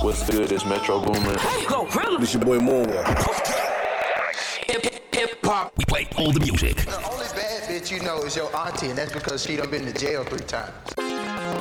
What's good? It's Metro Boomin. Go, really? This your boy Moonwalk. Hip hop. We play all the music. The only bad bitch you know is your auntie, and that's because she done been to jail 3 times.